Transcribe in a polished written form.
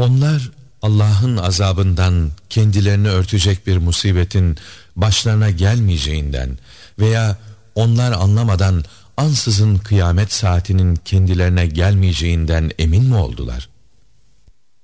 Onlar Allah'ın azabından kendilerini örtecek bir musibetin başlarına gelmeyeceğinden veya onlar anlamadan ansızın kıyamet saatinin kendilerine gelmeyeceğinden emin mi oldular?